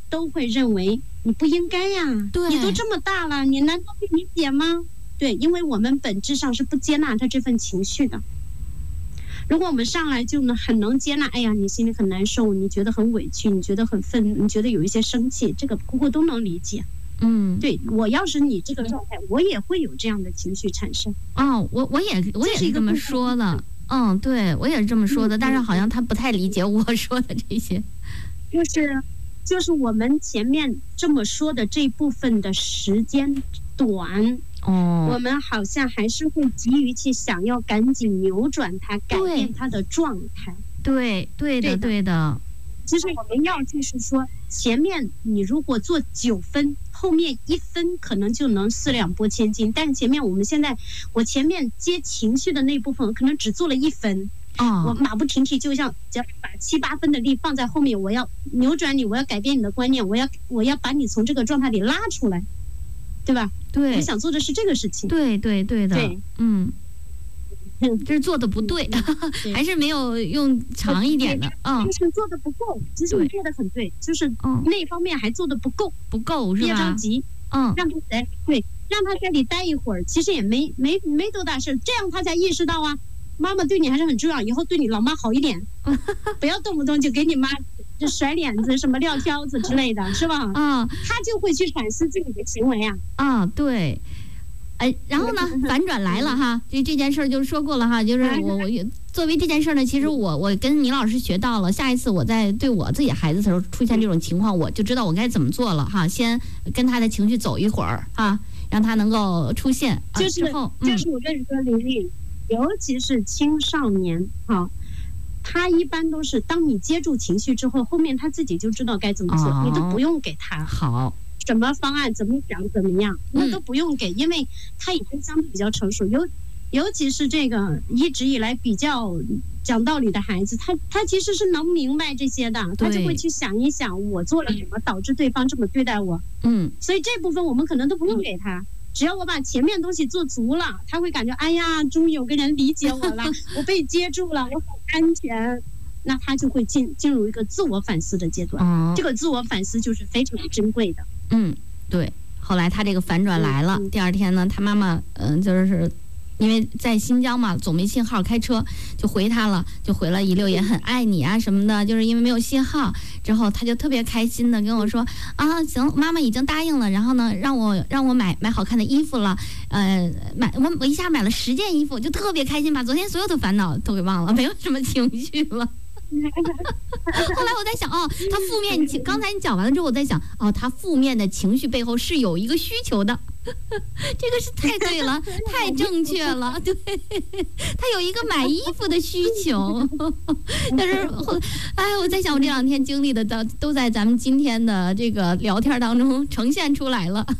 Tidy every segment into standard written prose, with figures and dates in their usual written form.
都会认为你不应该呀， 对， 你都这么大了，你难道不理解吗？对，因为我们本质上是不接纳他这份情绪的。如果我们上来就很能接纳，哎呀，你心里很难受，你觉得很委屈，你觉得很愤怒，你觉得有一些生气，这个姑姑都能理解。对，我要是你这个状态，我也会有这样的情绪产生。 我也是这么说的。对，我也是这么说的，但是好像他不太理解我说的这些。 就是我们前面这么说的这部分的时间短，我们好像还是会急于去想要赶紧扭转它，改变它的状态。 对的。 其实我们要就是说，前面你如果做9分，后面1分可能就能4两拨千斤，但是前面我前面接情绪的那部分可能只做了1分。我马不停蹄，就像只要把7、8分的力放在后面，我要扭转你，我要改变你的观念，我要把你从这个状态里拉出来，对吧？ 对， 我想做的是这个事情。 对的。对，这是做的不对，还是没有用长一点的。 就是做的不够。其实你做的很对，就是那一方面还做的不够是吧？别着急，让他在里待一会儿，其实也没多大事，这样他才意识到啊。妈妈对你还是很重要，以后对你老妈好一点，不要动不动就给你妈就甩脸子、什么撂挑子之类的，是吧？他就会去反思自己的行为啊。 对。然后呢，反转来了哈，这件事儿就说过了哈，就是我作为这件事儿呢，其实我跟倪老师学到了，下一次我在对我自己孩子的时候出现这种情况，我就知道我该怎么做了哈，先跟他的情绪走一会儿啊，让他能够出现。就是我跟你说，玲玲。尤其是青少年他一般都是当你接住情绪之后，后面他自己就知道该怎么做，你都不用给他好什么方案，怎么讲怎么样，那都不用给，因为他已经相对比较成熟。尤其是这个一直以来比较讲道理的孩子，他其实是能明白这些的，他就会去想一想我做了什么导致对方这么对待我。所以这部分我们可能都不用给他。只要我把前面东西做足了，他会感觉哎呀，终于有个人理解我了，我被接住了，我很安全，那他就会进入一个自我反思的阶段。这个自我反思就是非常珍贵的。 对。后来他这个反转来了，第二天呢，他妈妈就是因为在新疆嘛，总没信号，开车就回他了，就回了16也很爱你啊什么的，就是因为没有信号。之后他就特别开心的跟我说行，妈妈已经答应了，然后呢让我买好看的衣服了，我一下买了10件衣服，就特别开心，把昨天所有的烦恼都给忘了，没有什么情绪了。后来我在想他负面刚才你讲完了之后，我在想他负面的情绪背后是有一个需求的。这个是太对了，太正确了。对，他有一个买衣服的需求。但是我在想我这2天经历的都在咱们今天的这个聊天当中呈现出来了。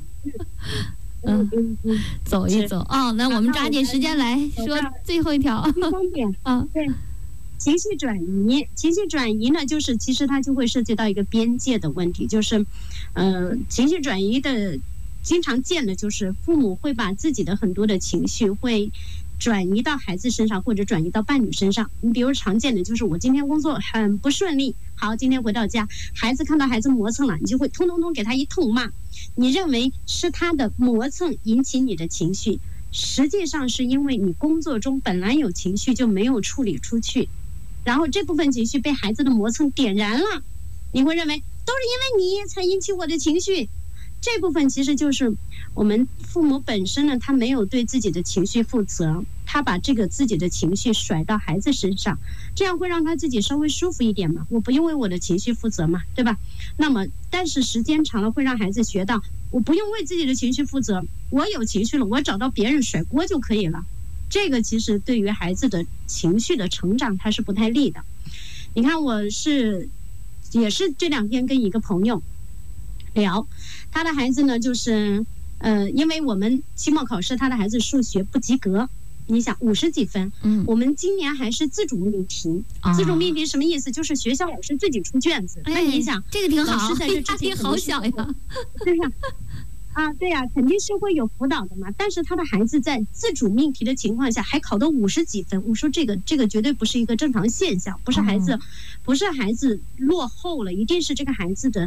走一走那我们抓紧时间来说最后一条。 对，情绪转移呢，就是其实它就会涉及到一个边界的问题，就是情绪转移的经常见的就是父母会把自己的很多的情绪会转移到孩子身上，或者转移到伴侣身上。你比如常见的就是我今天工作很不顺利，好，今天回到家，看到孩子磨蹭了，你就会通给他一通骂，你认为是他的磨蹭引起你的情绪，实际上是因为你工作中本来有情绪就没有处理出去，然后这部分情绪被孩子的磨蹭点燃了，你会认为都是因为你才引起我的情绪。这部分其实就是我们父母本身呢，他没有对自己的情绪负责，他把这个自己的情绪甩到孩子身上，这样会让他自己稍微舒服一点嘛，我不用为我的情绪负责嘛，对吧？那么但是时间长了会让孩子学到我不用为自己的情绪负责，我有情绪了，我找到别人甩锅就可以了。这个其实对于孩子的情绪的成长它是不太利的。你看也是这2天跟一个朋友聊，他的孩子呢就是因为我们期末考试他的孩子数学不及格，你想50几分，我们今年还是自主命题，自主命题什么意思？就是学校老师自己出卷子，那你想这个挺好， 老师在这之前好小呀， 对呀。对呀，肯定是会有辅导的嘛。但是他的孩子在自主命题的情况下还考到50几分，我说这个绝对不是一个正常现象，不是孩子落后了，一定是这个孩子的